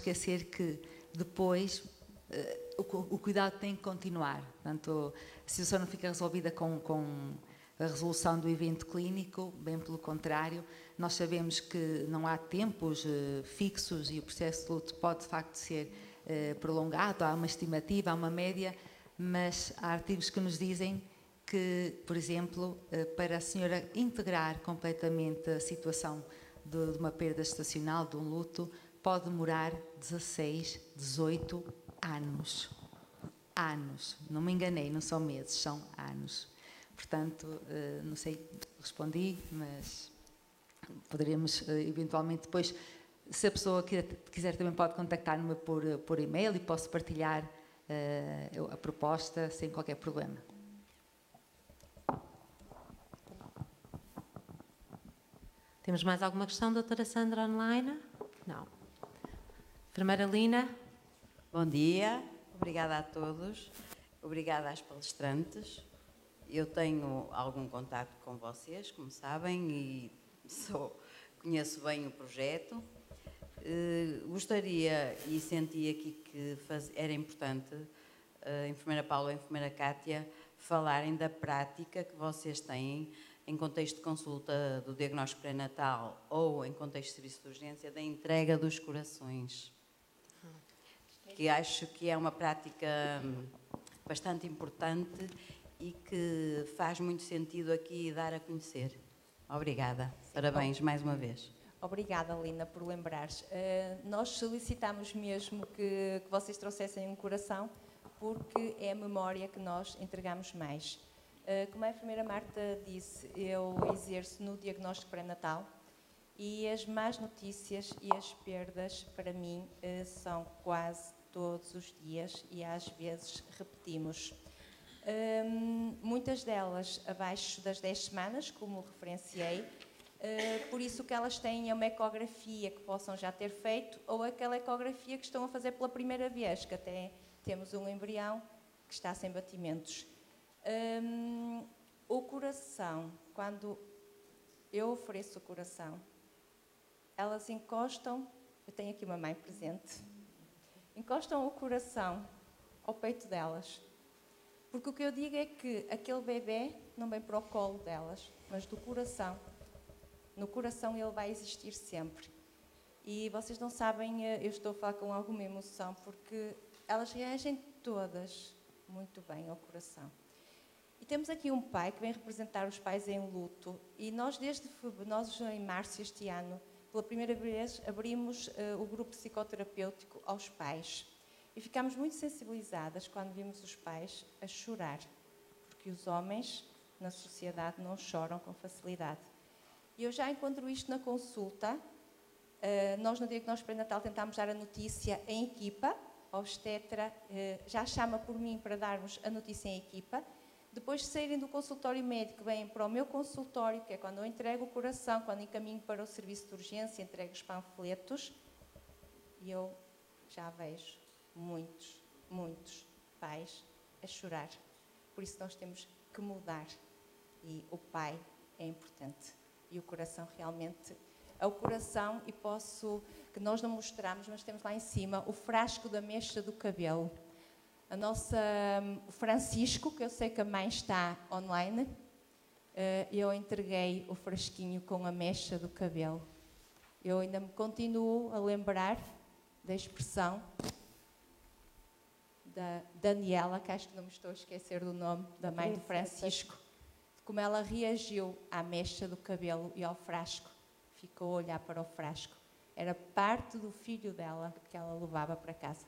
esquecer que depois o cuidado tem que continuar. Portanto, a situação não fica resolvida com a resolução do evento clínico, bem pelo contrário, nós sabemos que não há tempos fixos e o processo de luto pode de facto ser prolongado, há uma estimativa, há uma média, mas há artigos que nos dizem que, por exemplo, para a senhora integrar completamente a situação de uma perda estacional, de um luto, pode demorar 16, 18 anos. Anos. Não me enganei, não são meses, são anos. Portanto, não sei, respondi, mas poderemos eventualmente depois, se a pessoa quiser também pode contactar-me por e-mail e posso partilhar a proposta sem qualquer problema. Temos mais alguma questão, doutora Sandra, online? Não. Enfermeira Lina? Bom dia, obrigada a todos, obrigada às palestrantes. Eu tenho algum contato com vocês, como sabem, e conheço bem o projeto. Gostaria e senti aqui que era importante a enfermeira Paula e a enfermeira Cátia falarem da prática que vocês têm em contexto de consulta do diagnóstico pré-natal ou em contexto de serviço de urgência da entrega dos corações. Que acho que é uma prática bastante importante e que faz muito sentido aqui dar a conhecer. Obrigada. Parabéns mais uma vez. Obrigada, Lina, por lembrares. Nós solicitamos mesmo que vocês trouxessem um coração, porque é a memória que nós entregamos mais. Como a enfermeira Marta disse, eu exerço no diagnóstico pré-natal e as más notícias e as perdas, para mim, são quase todos os dias e às vezes repetimos. Muitas delas abaixo das 10 semanas, como referenciei, por isso que elas têm uma ecografia que possam já ter feito ou aquela ecografia que estão a fazer pela primeira vez, que até temos um embrião que está sem batimentos. O coração, quando eu ofereço o coração, elas encostam, eu tenho aqui uma mãe presente, encostam o coração ao peito delas. Porque o que eu digo é que aquele bebê não vem para o colo delas, mas do coração. No coração ele vai existir sempre. E vocês não sabem, eu estou a falar com alguma emoção, porque elas reagem todas muito bem ao coração. E temos aqui um pai que vem representar os pais em luto. E nós, nós em março este ano, pela primeira vez, abrimos o grupo psicoterapêutico aos pais. E ficámos muito sensibilizadas quando vimos os pais a chorar, porque os homens na sociedade não choram com facilidade. E eu já encontro isto na consulta. Nós no diagnóstico pré-natal tentámos dar a notícia em equipa, a obstetra já chama por mim para darmos a notícia em equipa. Depois de saírem do consultório médico, vêm para o meu consultório, que é quando eu entrego o coração, quando encaminho para o serviço de urgência, entrego os panfletos, e eu já vejo muitos pais a chorar. Por isso nós temos que mudar. E o pai é importante. E o coração realmente é o coração, e que nós não mostramos, mas temos lá em cima o frasco da mecha do cabelo. O Francisco, que eu sei que a mãe está online, eu entreguei o frasquinho com a mecha do cabelo. Eu ainda me continuo a lembrar da expressão da Daniela, que acho que não me estou a esquecer do nome, da mãe do Francisco, como ela reagiu à mecha do cabelo e ao frasco. Ficou a olhar para o frasco. Era parte do filho dela que ela levava para casa.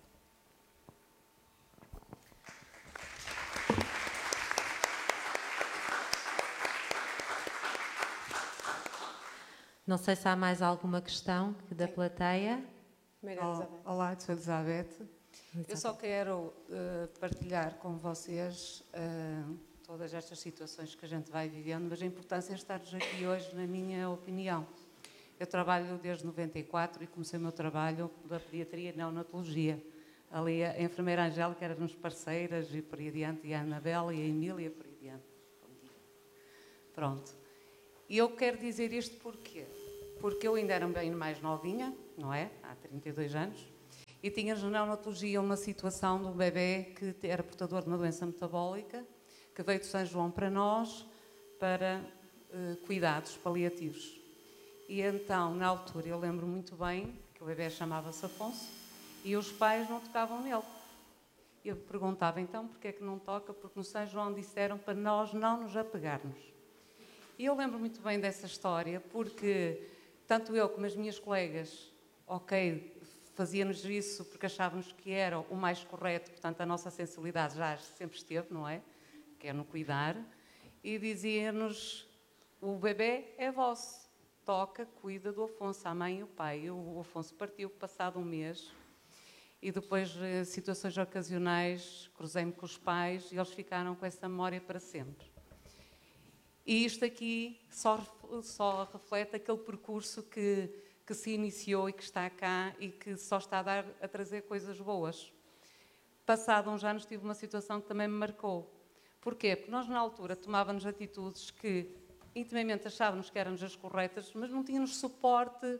Não sei se há mais alguma questão da plateia. Olá, sou Elizabeth. Eu só quero partilhar com vocês todas estas situações que a gente vai vivendo, mas a importância é estarmos aqui hoje, na minha opinião. Eu trabalho desde 94 e comecei o meu trabalho da pediatria e neonatologia. Ali a enfermeira Angélica éramos parceiras e por aí adiante, e a Anabela e a Emília por aí adiante. Pronto. E eu quero dizer isto porquê? Porque eu ainda era bem mais novinha, não é? Há 32 anos. e tínhamos na neonatologia uma situação de um bebê que era portador de uma doença metabólica, que veio de São João para nós, para cuidados paliativos. E então, na altura, eu lembro muito bem que o bebê chamava-se Afonso e os pais não tocavam nele. Eu perguntava, então, porquê é que não toca? Porque no São João disseram para nós não nos apegarmos. E eu lembro muito bem dessa história, porque tanto eu como as minhas colegas, fazíamos isso porque achávamos que era o mais correto, portanto a nossa sensibilidade já sempre esteve, não é? Que é no cuidar. E dizia-nos, o bebê é vosso, toca, cuida do Afonso, a mãe e o pai. O Afonso partiu passado um mês e depois, em situações ocasionais, cruzei-me com os pais e eles ficaram com essa memória para sempre. E isto aqui só reflete aquele percurso que se iniciou e que está cá e que só está a trazer coisas boas. Passado uns anos tive uma situação que também me marcou. Porquê? Porque nós na altura tomávamos atitudes que intimamente achávamos que eram as corretas, mas não tínhamos suporte,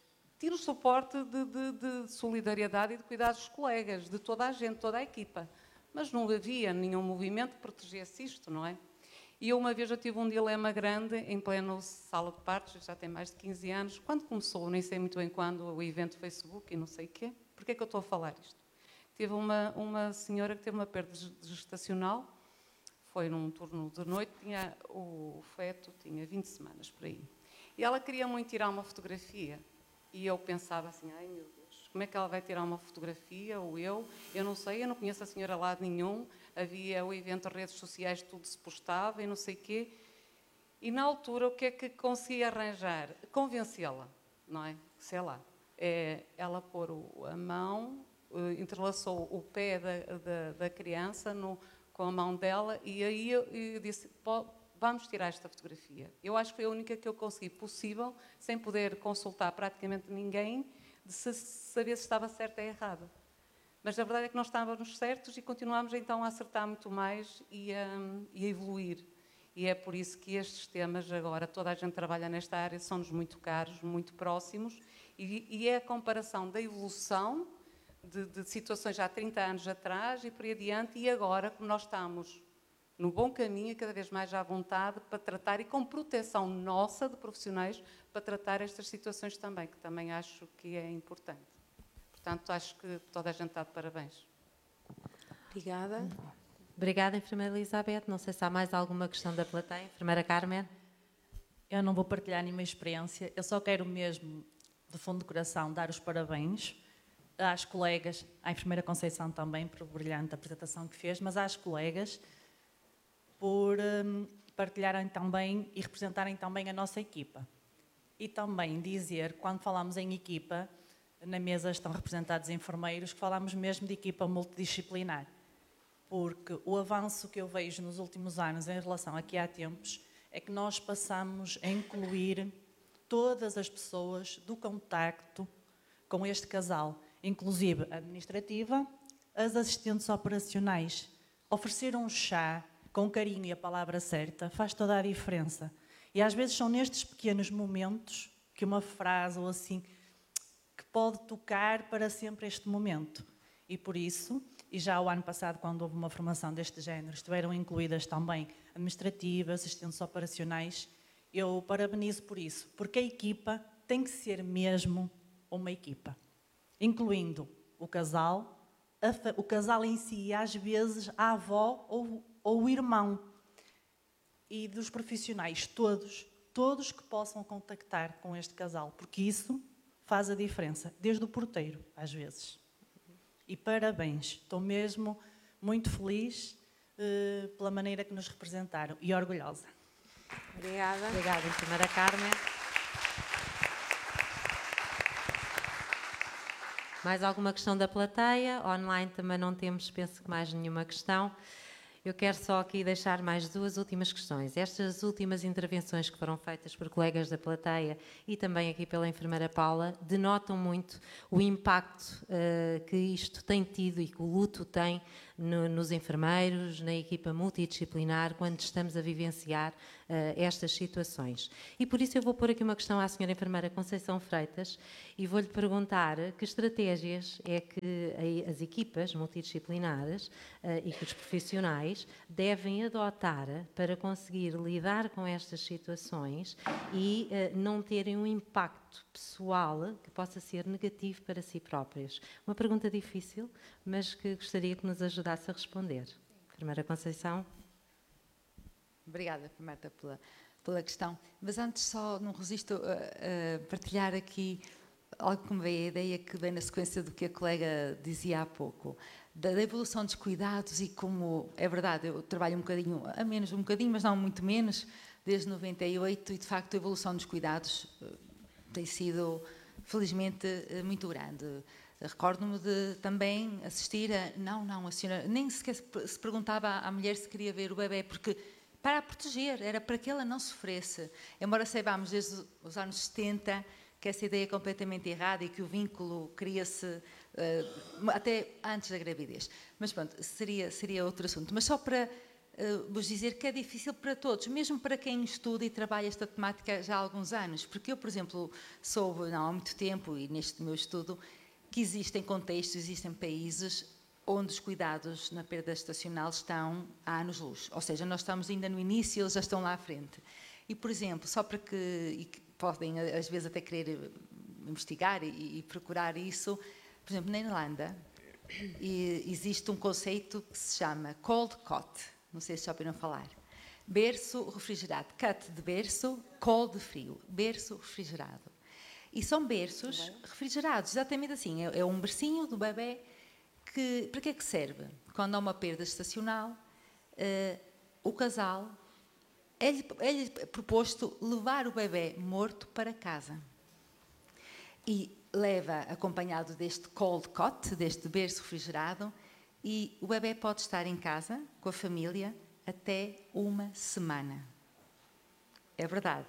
de solidariedade e de cuidar dos colegas, de toda a gente, toda a equipa. Mas não havia nenhum movimento que protegesse isto, não é? E eu uma vez já tive um dilema grande em pleno sala de partos, já tem mais de 15 anos, quando começou, nem sei muito bem quando, o evento Facebook e não sei o quê. Porquê é que eu estou a falar isto? Teve uma senhora que teve uma perda gestacional, foi num turno de noite, o feto tinha 20 semanas por aí. E ela queria muito tirar uma fotografia. E eu pensava assim, ai meu Deus, como é que ela vai tirar uma fotografia? Ou eu não sei, eu não conheço a senhora a lado nenhum. Havia o evento, redes sociais, tudo se postava e não sei o quê. E na altura, o que é que consegui arranjar? Convencê-la, não é? Sei lá. Ela pôr a mão, entrelaçou o pé da criança com a mão dela e aí eu disse, vamos tirar esta fotografia. Eu acho que foi a única que eu consegui possível, sem poder consultar praticamente ninguém, de saber se estava certa ou errada. Mas a verdade é que nós estávamos certos e continuámos então a acertar muito mais e a evoluir. E é por isso que estes temas agora, toda a gente trabalha nesta área, são-nos muito caros, muito próximos, e é a comparação da evolução de situações já há 30 anos atrás e por aí adiante, e agora como nós estamos no bom caminho e cada vez mais à vontade para tratar e com proteção nossa de profissionais para tratar estas situações também, que também acho que é importante. Portanto, acho que toda a gente está de parabéns. Obrigada. Obrigada, enfermeira Elizabeth. Não sei se há mais alguma questão da plateia. Enfermeira Carmen. Eu não vou partilhar nenhuma experiência. Eu só quero mesmo, de fundo do coração, dar os parabéns às colegas, à enfermeira Conceição também, por brilhante apresentação que fez, mas às colegas por partilharem também e representarem também a nossa equipa. E também dizer, quando falamos em equipa, na mesa estão representados enfermeiros, que falamos mesmo de equipa multidisciplinar. Porque o avanço que eu vejo nos últimos anos em relação aqui há tempos é que nós passamos a incluir todas as pessoas do contacto com este casal, inclusive a administrativa, as assistentes operacionais. Oferecer um chá com carinho e a palavra certa faz toda a diferença. E às vezes são nestes pequenos momentos que uma frase ou assim que pode tocar para sempre este momento. E por isso, e já o ano passado, quando houve uma formação deste género, estiveram incluídas também administrativas, assistentes operacionais, eu parabenizo por isso, porque a equipa tem que ser mesmo uma equipa, incluindo o casal em si e às vezes a avó ou o irmão, e dos profissionais todos que possam contactar com este casal, porque isso faz a diferença, desde o porteiro, às vezes. E parabéns, estou mesmo muito feliz pela maneira que nos representaram e orgulhosa. Obrigada. Obrigada, enfermeira Carmen. Mais alguma questão da plateia? Online também não temos, penso que mais nenhuma questão. Eu quero só aqui deixar mais duas últimas questões. Estas últimas intervenções que foram feitas por colegas da plateia e também aqui pela enfermeira Paula denotam muito o impacto que isto tem tido e que o luto tem nos enfermeiros, na equipa multidisciplinar, quando estamos a vivenciar estas situações. E por isso eu vou pôr aqui uma questão à senhora enfermeira Conceição Freitas e vou-lhe perguntar que estratégias é que as equipas multidisciplinares e que os profissionais devem adotar para conseguir lidar com estas situações e não terem um impacto pessoal que possa ser negativo para si próprios. Uma pergunta difícil, mas que gostaria que nos ajudasse a responder. Enfermeira Conceição. Obrigada, Marta, pela questão. Mas antes só não resisto a partilhar aqui algo que me veio a ideia que vem na sequência do que a colega dizia há pouco, da evolução dos cuidados e como, é verdade, eu trabalho um bocadinho, a menos um bocadinho, mas não muito menos, desde 98 e de facto a evolução dos cuidados tem sido, felizmente, muito grande. Recordo-me de também assistir a... Não, a senhora nem sequer se perguntava à mulher se queria ver o bebê, porque para a proteger, era para que ela não sofresse. Embora saibamos desde os anos 70 que essa ideia é completamente errada e que o vínculo cria-se até antes da gravidez. Mas pronto, seria outro assunto. Mas só para vos dizer que é difícil para todos, mesmo para quem estuda e trabalha esta temática já há alguns anos. Porque eu, por exemplo, soube há muito tempo, e neste meu estudo, que existem contextos, existem países onde os cuidados na perda estacional estão há anos-luz. Ou seja, nós estamos ainda no início, eles já estão lá à frente. E, por exemplo, só para que podem, às vezes, até querer investigar e procurar isso, por exemplo, na Irlanda, existe um conceito que se chama cold cot. Não sei se já ouviram falar. Berço refrigerado. Cut de berço, cold de frio. Berço refrigerado. E são berços refrigerados, exatamente assim. É um bercinho do bebê que... Para que é que serve? Quando há uma perda estacional, o casal... É-lhe proposto levar o bebê morto para casa. E leva acompanhado deste cold cot, deste berço refrigerado, e o bebê pode estar em casa com a família até 1 semana. É verdade.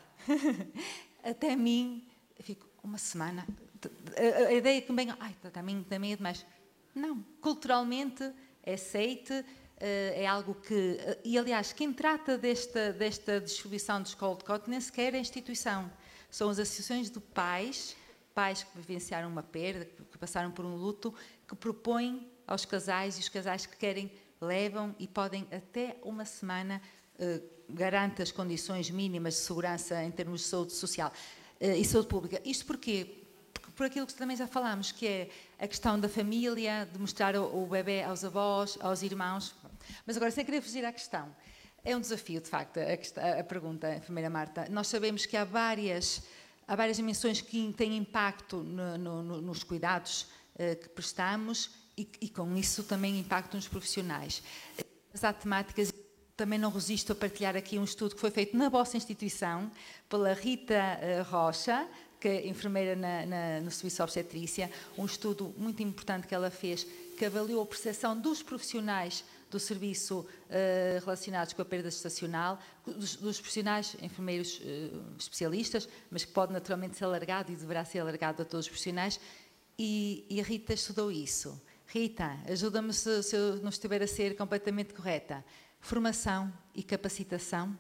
Até mim, eu fico, 1 semana? A ideia que me vem, também é demais. Não, culturalmente é aceite, é algo que... E, aliás, quem trata desta distribuição dos cold cot nem sequer é a instituição. São as associações de pais que vivenciaram uma perda, que passaram por um luto, que propõem aos casais, e os casais que querem levam e podem até 1 semana garante as condições mínimas de segurança em termos de saúde social e saúde pública. Isto porquê? Por aquilo que também já falámos, que é a questão da família, de mostrar o bebê aos avós, aos irmãos. Mas agora, sem querer fugir à questão, é um desafio, de facto, a pergunta, enfermeira Marta. Nós sabemos que há várias dimensões que têm impacto nos cuidados que prestamos e com isso também impacto nos profissionais. Mas há temáticas, também não resisto a partilhar aqui um estudo que foi feito na vossa instituição, pela Rita Rocha, que é enfermeira no Serviço de Obstetrícia, um estudo muito importante que ela fez, que avaliou a percepção dos profissionais do serviço relacionados com a perda estacional, dos profissionais, enfermeiros especialistas, mas que pode naturalmente ser alargado e deverá ser alargado a todos os profissionais, e a Rita estudou isso. Rita, ajuda-me se eu não estiver a ser completamente correta. Formação e capacitação.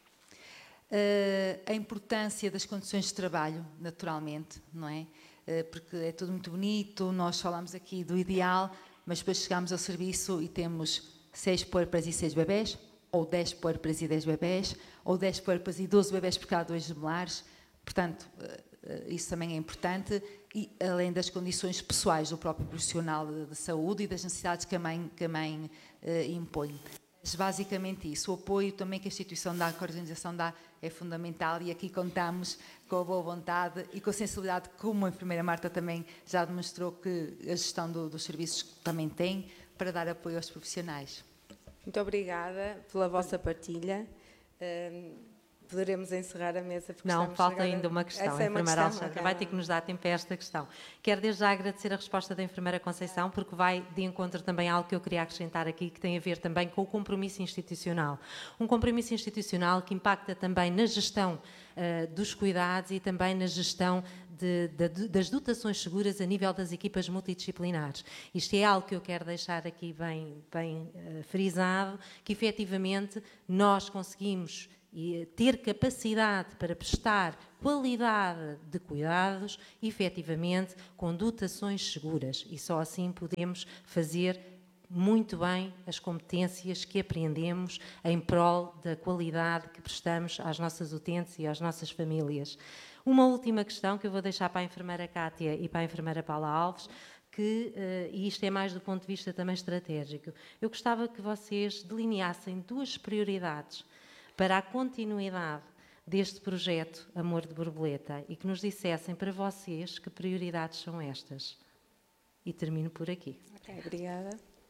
A importância das condições de trabalho, naturalmente, não é? Porque é tudo muito bonito, nós falamos aqui do ideal, mas depois chegamos ao serviço e temos 6 puérperas e 6 bebés, ou 10 puérperas e 10 bebés, ou 10 puérperas e 12 bebés por cada 2 gemelares. Portanto, isso também é importante, e além das condições pessoais do próprio profissional de saúde e das necessidades que a mãe impõe. Mas basicamente isso, o apoio também que a instituição dá, que a organização dá, é fundamental, e aqui contamos com a boa vontade e com a sensibilidade, como a enfermeira Marta também já demonstrou que a gestão dos serviços também tem, para dar apoio aos profissionais. Muito obrigada pela vossa partilha. Poderemos encerrar a mesa? Porque não, falta ainda uma questão. A enfermeira Alexandra vai ter que nos dar tempo a esta questão. Quero desde já agradecer a resposta da enfermeira Conceição, porque vai de encontro também a algo que eu queria acrescentar aqui, que tem a ver também com o compromisso institucional. Um compromisso institucional que impacta também na gestão dos cuidados e também na gestão das dotações seguras a nível das equipas multidisciplinares. Isto é algo que eu quero deixar aqui bem frisado, que efetivamente nós conseguimos e ter capacidade para prestar qualidade de cuidados, efetivamente, com dotações seguras. E só assim podemos fazer muito bem as competências que aprendemos em prol da qualidade que prestamos às nossas utentes e às nossas famílias. Uma última questão que eu vou deixar para a enfermeira Cátia e para a enfermeira Paula Alves, e isto é mais do ponto de vista também estratégico. Eu gostava que vocês delineassem 2 prioridades para a continuidade deste projeto Amor de Borboleta e que nos dissessem para vocês que prioridades são estas. E termino por aqui. Ok, obrigada.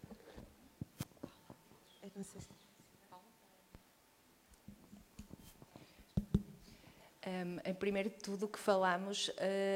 Em primeiro de tudo, o que falamos,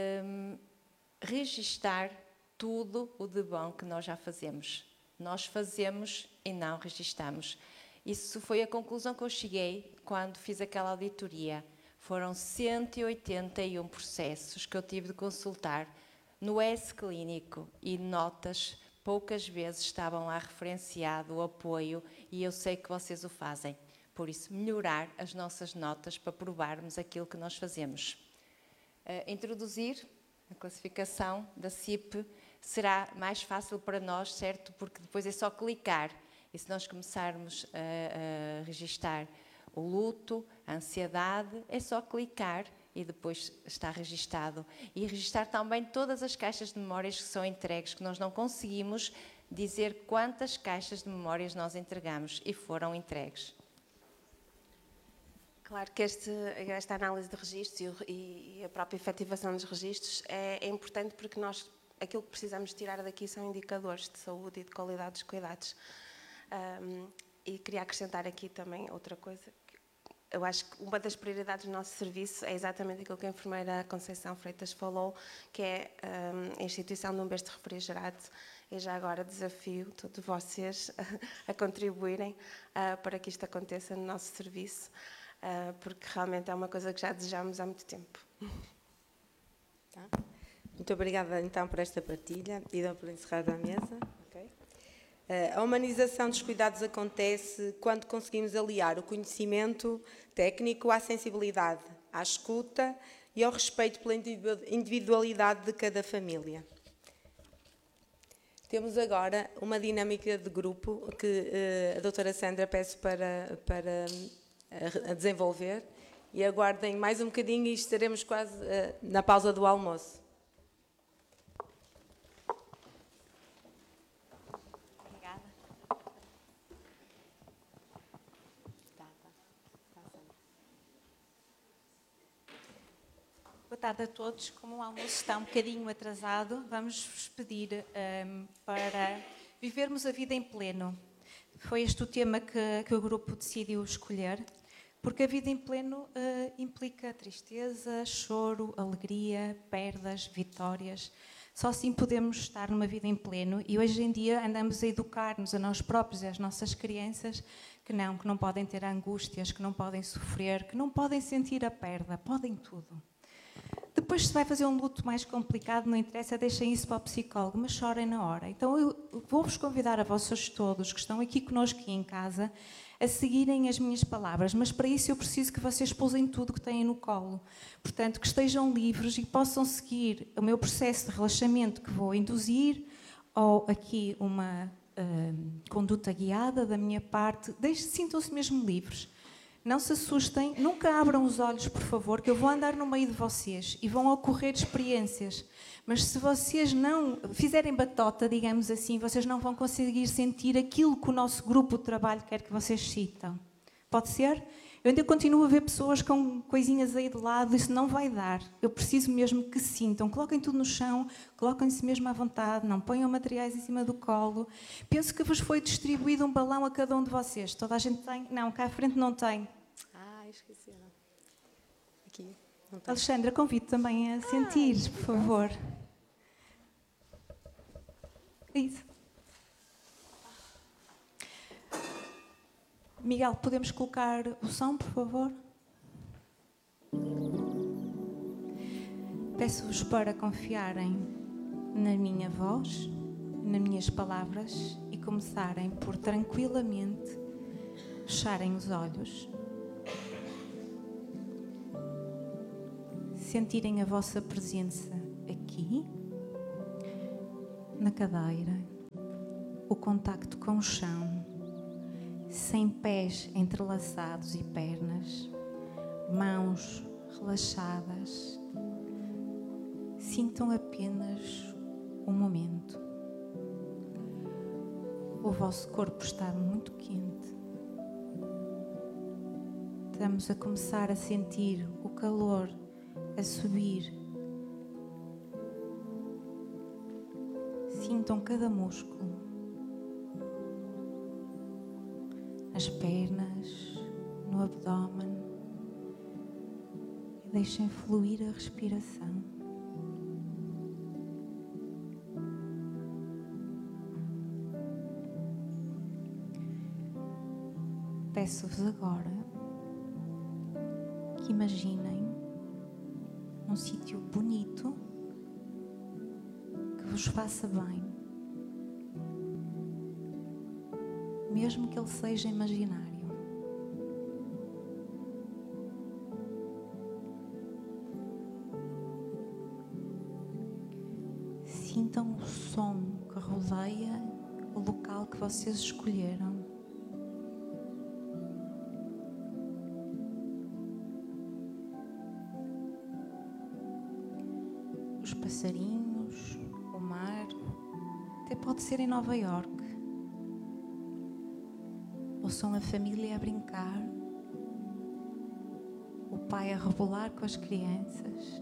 registar tudo o de bom que nós já fazemos. Nós fazemos e não registamos. Isso foi a conclusão que eu cheguei quando fiz aquela auditoria. Foram 181 processos que eu tive de consultar no S-Clínico e notas, poucas vezes estavam lá referenciado o apoio e eu sei que vocês o fazem. Por isso, melhorar as nossas notas para provarmos aquilo que nós fazemos. Introduzir a classificação da CIP será mais fácil para nós, certo? Porque depois é só clicar. E se nós começarmos a registar o luto, a ansiedade, é só clicar e depois está registado. E registar também todas as caixas de memórias que são entregues, que nós não conseguimos dizer quantas caixas de memórias nós entregamos e foram entregues. Claro que esta análise de registros e a própria efetivação dos registros é importante porque nós, aquilo que precisamos tirar daqui são indicadores de saúde e de qualidade dos cuidados. E queria acrescentar aqui também outra coisa. Eu acho que uma das prioridades do nosso serviço é exatamente aquilo que a enfermeira Conceição Freitas falou, que é a instituição de um berço refrigerado. E já agora desafio todos vocês a contribuírem para que isto aconteça no nosso serviço. Porque realmente é uma coisa que já desejamos há muito tempo. Tá. Muito obrigada então por esta partilha e dou por encerrada a mesa. Okay. A humanização dos cuidados acontece quando conseguimos aliar o conhecimento técnico à sensibilidade, à escuta e ao respeito pela individualidade de cada família. Temos agora uma dinâmica de grupo que a doutora Sandra peço para a desenvolver e aguardem mais um bocadinho e estaremos quase na pausa do almoço. Obrigada. Boa tarde a todos. Como o almoço está um bocadinho atrasado, vamos vos pedir para vivermos a vida em pleno. Foi este o tema que o grupo decidiu escolher. Porque a vida em pleno implica tristeza, choro, alegria, perdas, vitórias. Só assim podemos estar numa vida em pleno. E hoje em dia andamos a educar-nos a nós próprios e às nossas crianças que não podem ter angústias, que não podem sofrer, que não podem sentir a perda, podem tudo. Depois, se vai fazer um luto mais complicado, não interessa, deixem isso para o psicólogo, mas chorem na hora. Então, eu vou-vos convidar a vocês todos que estão aqui connosco em casa a seguirem as minhas palavras, mas para isso eu preciso que vocês pousem tudo que têm no colo. Portanto, que estejam livres e possam seguir o meu processo de relaxamento que vou induzir, ou aqui uma conduta guiada da minha parte. Sintam-se mesmo livres. Não se assustem, nunca abram os olhos, por favor, que eu vou andar no meio de vocês e vão ocorrer experiências. Mas se vocês não fizerem batota, digamos assim, vocês não vão conseguir sentir aquilo que o nosso grupo de trabalho quer que vocês sintam. Pode ser? Eu ainda continuo a ver pessoas com coisinhas aí de lado, isso não vai dar. Eu preciso mesmo que sintam. Coloquem tudo no chão, coloquem-se mesmo à vontade, não ponham materiais em cima do colo. Penso que vos foi distribuído um balão a cada um de vocês. Toda a gente tem? Não, cá à frente não tem. Esqueci. Aqui, não tem. Alexandra, convido também a sentir, por favor. Isso. Miguel, podemos colocar o som, por favor? Peço-vos para confiarem na minha voz, nas minhas palavras e começarem por tranquilamente fecharem os olhos. sentirem a vossa presença aqui, na cadeira, o contacto com o chão, sem pés entrelaçados e pernas, mãos relaxadas. Sintam apenas o momento. O vosso corpo está muito quente. Estamos a começar a sentir o calor a subir. Sintam cada músculo. As pernas, no abdômen. E deixem fluir a respiração. Peço-vos agora que imaginem um sítio bonito que vos faça bem, mesmo que ele seja imaginário. Sintam o som que rodeia o local que vocês escolheram. Os passarinhos, o mar, até pode ser em Nova Iorque. Ouçam a família a brincar, o pai a rebolar com as crianças,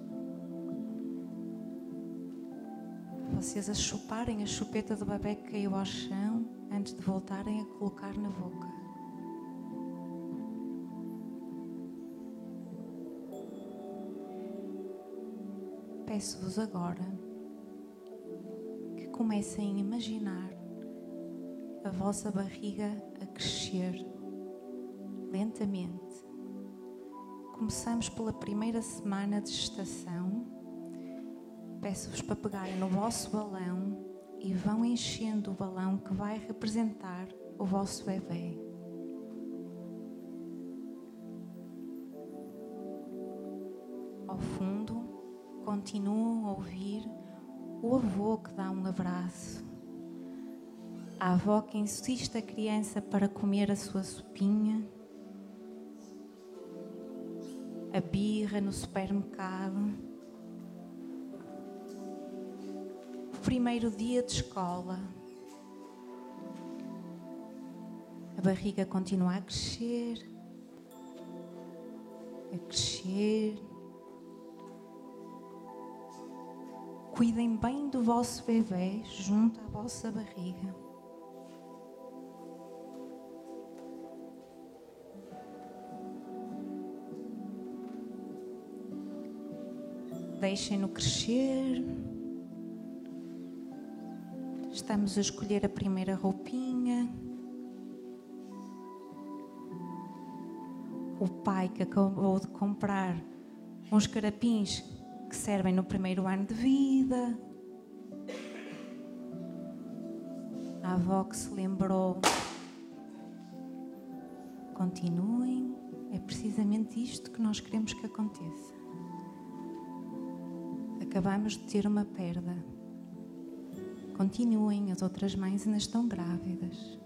vocês a chuparem a chupeta do bebê que caiu ao chão antes de voltarem a colocar na boca. Peço-vos agora que comecem a imaginar a vossa barriga a crescer lentamente. Começamos pela primeira semana de gestação. Peço-vos para pegarem no vosso balão e vão enchendo o balão que vai representar o vosso bebê. Ao fundo, continuam a ouvir o avô que dá um abraço, a avó que insiste a criança para comer a sua sopinha, a birra no supermercado, o primeiro dia de escola. A barriga continua a crescer, a crescer. Cuidem bem do vosso bebê junto à vossa barriga. Deixem-no crescer. Estamos a escolher a primeira roupinha. O pai que acabou de comprar uns carapins que servem no primeiro ano de vida. A avó que se lembrou. Continuem. É precisamente isto que nós queremos que aconteça. Acabamos de ter uma perda. Continuem, as outras mães ainda estão grávidas.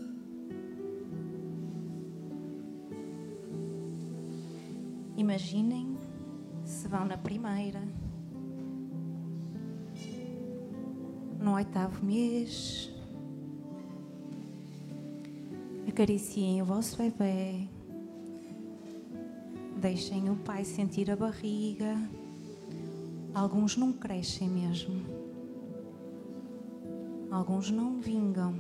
Imaginem se vão na primeira, no 8º mês. Acariciem o vosso bebê. Deixem o pai sentir a barriga. Alguns não crescem mesmo. Alguns não vingam.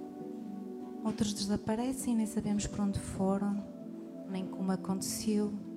Outros desaparecem, nem sabemos para onde foram, nem como aconteceu.